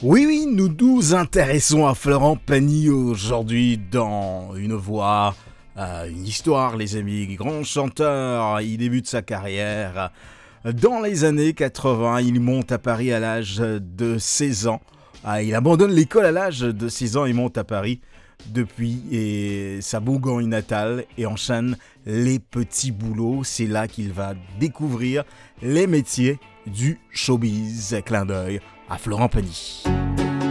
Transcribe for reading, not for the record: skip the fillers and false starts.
Oui, nous nous intéressons à Florent Pagny aujourd'hui dans une voix, une histoire, les amis. Grand chanteur, il débute sa carrière dans les années 80. Il monte à Paris à l'âge de 16 ans. Il abandonne l'école à l'âge de 6 ans et monte à Paris depuis sa Bourgogne natale et enchaîne les petits boulots. C'est là qu'il va découvrir les métiers du showbiz. Clin d'œil à Florent Pagny.